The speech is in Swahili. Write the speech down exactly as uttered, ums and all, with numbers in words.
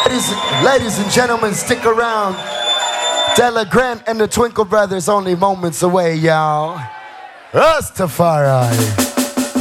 Ladies, ladies and gentlemen, stick around. Della Grant and the Twinkle Brothers only moments away, y'all. Rastafari.